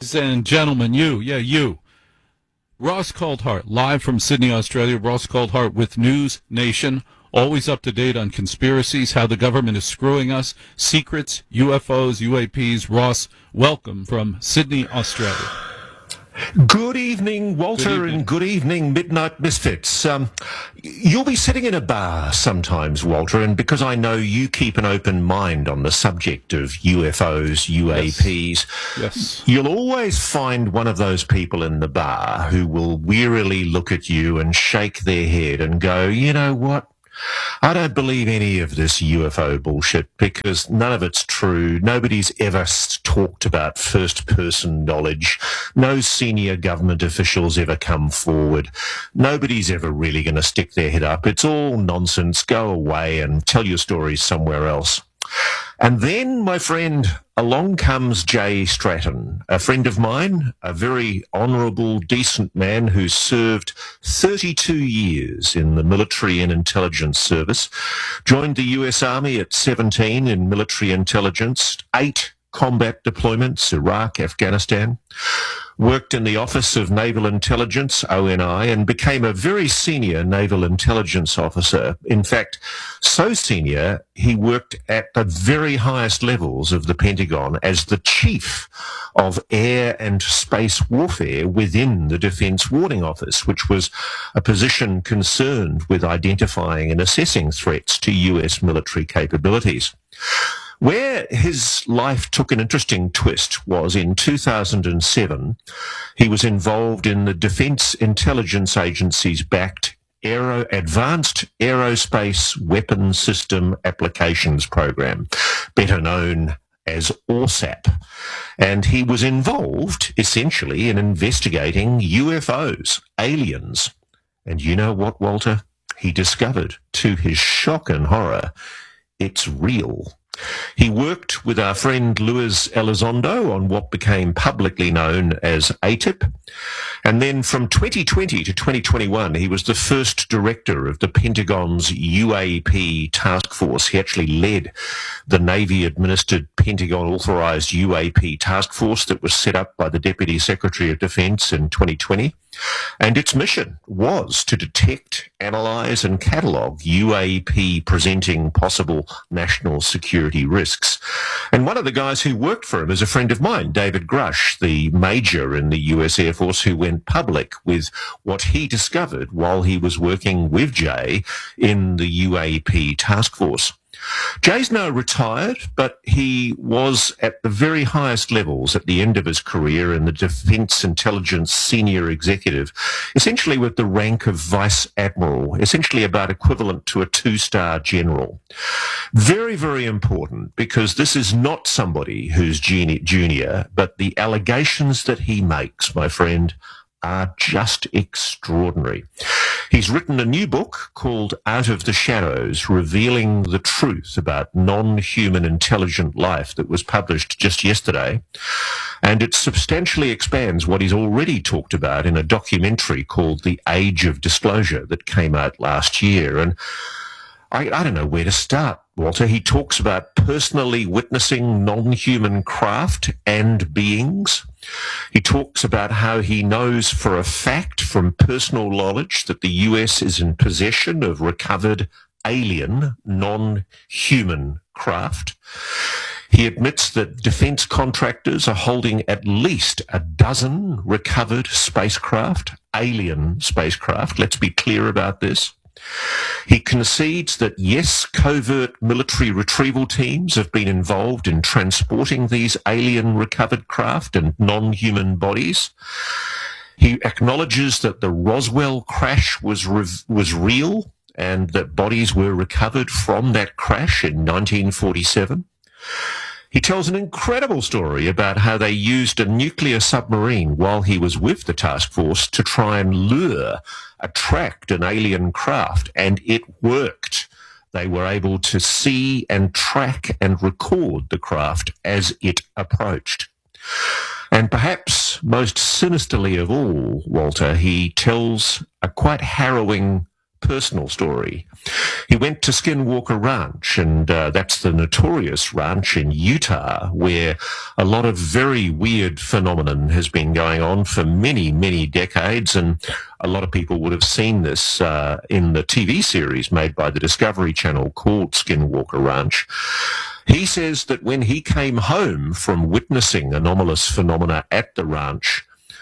Ladies and gentlemen, you. Ross Coulthart, live from Sydney, Australia. Ross Coulthart with News Nation, always up to date on conspiracies, how the government is screwing us, secrets, UFOs, UAPs. Ross, welcome from Sydney, Australia. Good evening, Walter, and good evening, Midnight Misfits. You'll be sitting in a bar sometimes, Walter, and because I know you keep an open mind on the subject of UFOs, UAPs, yes. You'll always find one of those people in the bar who will wearily look at you and shake their head and go, you know what? I don't believe any of this UFO bullshit because none of it's true. Nobody's ever talked about first-person knowledge. No senior government officials ever come forward. Nobody's ever really going to stick their head up. It's all nonsense. Go away and tell your stories somewhere else. And then, my friend, along comes Jay Stratton, a friend of mine, a very honourable, decent man who served 32 years in the military and intelligence service, joined the US Army at 17 in military intelligence, 8 combat deployments, Iraq, Afghanistan, worked in the Office of Naval Intelligence, ONI, and became a very senior naval intelligence officer. In fact, so senior, he worked at the very highest levels of the Pentagon as the chief of air and space warfare within the Defense Warning Office, which was a position concerned with identifying and assessing threats to US military capabilities. Where his life took an interesting twist was in 2007, he was involved in the Defense Intelligence Agency's backed Advanced Aerospace Weapons System Applications Program, better known as ORSAP. And he was involved, essentially, in investigating UFOs, aliens. And you know what, Walter? He discovered, to his shock and horror, it's real. He worked with our friend Luis Elizondo on what became publicly known as ATIP. And then from 2020 to 2021, he was the first director of the Pentagon's UAP task force. He actually led the Navy-administered Pentagon-authorized UAP task force that was set up by the Deputy Secretary of Defense in 2020. And its mission was to detect, analyze, and catalog UAP presenting possible national security risks. And one of the guys who worked for him is a friend of mine, David Grush, the major in the US Air Force who went public with what he discovered while he was working with Jay in the UAP task force. Jay's now retired, but he was at the very highest levels at the end of his career in the Defense Intelligence Senior Executive, essentially with the rank of Vice Admiral, essentially about equivalent to a 2-star general. Very, very important, because this is not somebody who's junior, but the allegations that he makes, my friend, are just extraordinary. He's written a new book called Out of the Shadows, revealing the truth about non-human intelligent life, that was published just yesterday. And it substantially expands what he's already talked about in a documentary called The Age of Disclosure that came out last year. And I don't know where to start, Walter. He talks about personally witnessing non-human craft and beings. He talks about how he knows for a fact from personal knowledge that the US is in possession of recovered alien, non-human craft. He admits that defense contractors are holding at least a dozen recovered spacecraft, alien spacecraft. Let's be clear about this. He concedes that, yes, covert military retrieval teams have been involved in transporting these alien recovered craft and non-human bodies. He acknowledges that the Roswell crash was real and that bodies were recovered from that crash in 1947. He tells an incredible story about how they used a nuclear submarine while he was with the task force to try and attract an alien craft, and it worked. They were able to see and track and record the craft as it approached. And perhaps most sinisterly of all, Walter, he tells a quite harrowing personal story He went to Skinwalker Ranch, and that's the notorious ranch in Utah, where a lot of very weird phenomenon has been going on for many, many decades, and a lot of people would have seen this in the TV series made by the Discovery Channel called Skinwalker Ranch. He says that when he came home from witnessing anomalous phenomena at the ranch,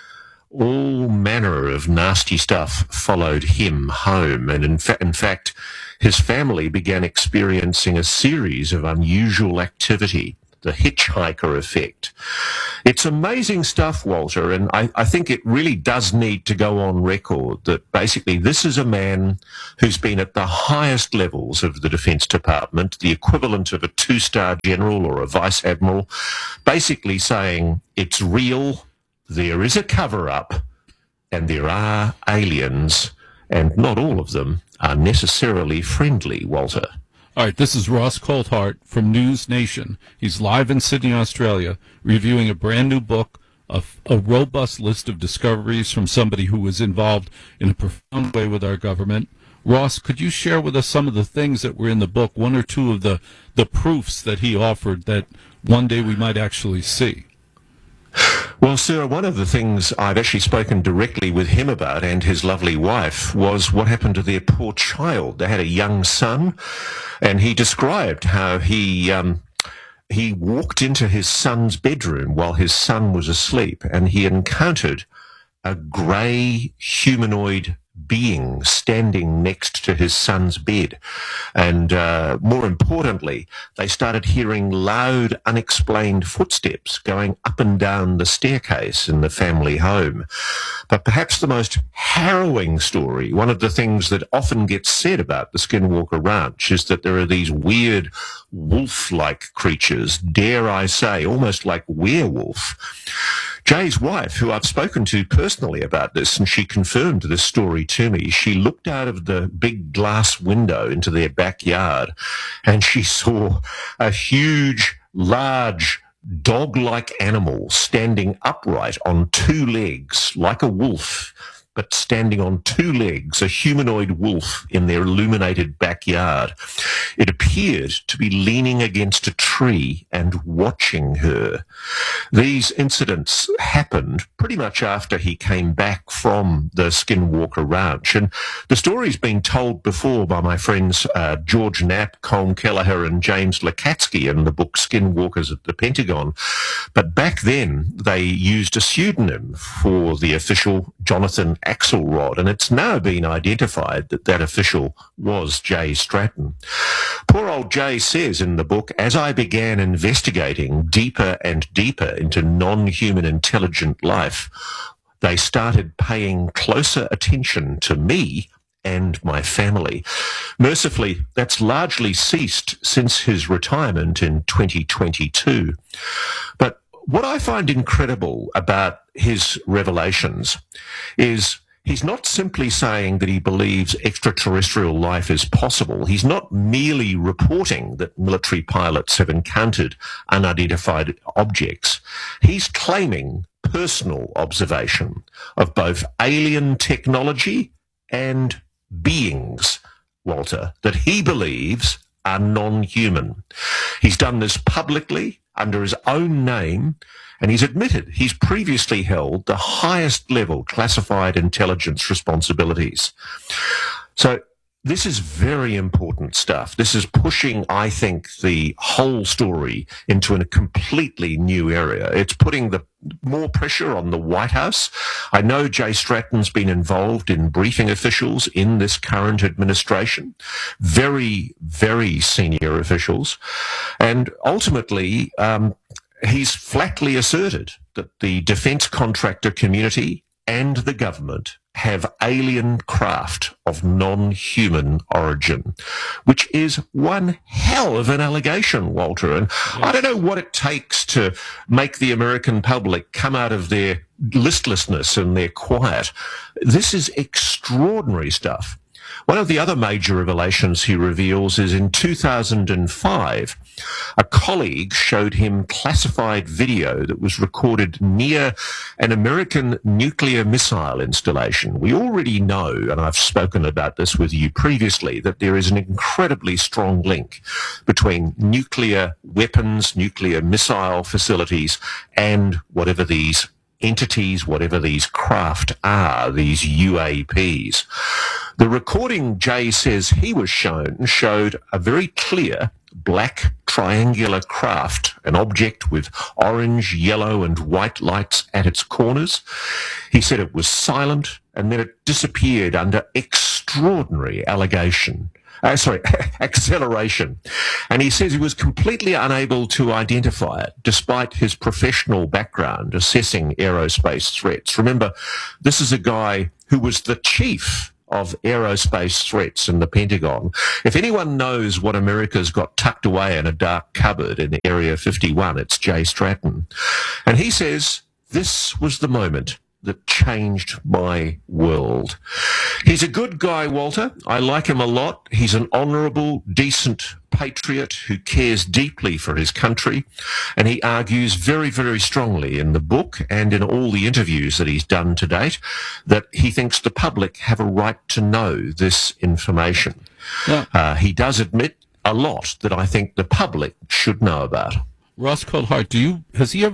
all manner of nasty stuff followed him home. And in fact, his family began experiencing a series of unusual activity, the hitchhiker effect. It's amazing stuff, Walter, and I think it really does need to go on record that basically this is a man who's been at the highest levels of the Defense Department, the equivalent of a 2-star general or a vice admiral, basically saying it's real, there is a cover-up, and there are aliens, and not all of them are necessarily friendly, Walter. All right, this is Ross Coulthart from News Nation. He's live in Sydney, Australia, reviewing a brand new book, a robust list of discoveries from somebody who was involved in a profound way with our government. Ross, could you share with us some of the things that were in the book, one or two of the proofs that he offered that one day we might actually see? Well, sir, one of the things I've actually spoken directly with him about and his lovely wife was what happened to their poor child. They had a young son, and he described how he walked into his son's bedroom while his son was asleep, and he encountered a grey humanoid being standing next to his son's bed. And more importantly, they started hearing loud, unexplained footsteps going up and down the staircase in the family home. But perhaps the most harrowing story, one of the things that often gets said about the Skinwalker Ranch, is that there are these weird wolf-like creatures, dare I say, almost like werewolf. Jay's wife, who I've spoken to personally about this, and she confirmed this story to me, she looked out of the big glass window into their backyard and she saw a huge, large, dog-like animal standing upright on 2 legs, like a wolf, but standing on 2 legs, a humanoid wolf in their illuminated backyard. It appeared to be leaning against a tree and watching her. These incidents happened pretty much after he came back from the Skinwalker Ranch. And the story's been told before by my friends George Knapp, Colm Kelleher, and James Lukatsky in the book Skinwalkers at the Pentagon. But back then, they used a pseudonym for the official, Jonathan Axelrod, and it's now been identified that that official was Jay Stratton. Poor old Jay says in the book, as I began investigating deeper and deeper into non-human intelligent life, they started paying closer attention to me and my family. Mercifully, that's largely ceased since his retirement in 2022. But what I find incredible about his revelations is he's not simply saying that he believes extraterrestrial life is possible. He's not merely reporting that military pilots have encountered unidentified objects. He's claiming personal observation of both alien technology and beings, Walter, that he believes are non-human. He's done this publicly under his own name, and he's admitted he's previously held the highest level classified intelligence responsibilities. So this is very important stuff. This is pushing, I think, the whole story into a completely new area. It's putting the more pressure on the White House. I know Jay Stratton's been involved in briefing officials in this current administration, very, very senior officials. And ultimately, he's flatly asserted that the defense contractor community and the government have alien craft of non-human origin, which is one hell of an allegation, Walter. And yes, I don't know what it takes to make the American public come out of their listlessness and their quiet. This is extraordinary stuff. One of the other major revelations he reveals is in 2005, a colleague showed him classified video that was recorded near an American nuclear missile installation. We already know, and I've spoken about this with you previously, that there is an incredibly strong link between nuclear weapons, nuclear missile facilities, and whatever these entities, whatever these craft are, these UAPs. The recording, Jay says he was shown, showed a very clear black triangular craft, an object with orange, yellow and white lights at its corners. He said it was silent and then it disappeared under extraordinary acceleration. And he says he was completely unable to identify it, despite his professional background assessing aerospace threats. Remember, this is a guy who was the chief of aerospace threats in the Pentagon. If anyone knows what America's got tucked away in a dark cupboard in Area 51, it's Jay Stratton. And he says, this was the moment that changed my world. He's a good guy, Walter. I like him a lot. He's an honourable, decent patriot who cares deeply for his country, and he argues very, very strongly in the book and in all the interviews that he's done to date that he thinks the public have a right to know this information. Yeah. He does admit a lot that I think the public should know about. Ross Coulthart, has he ever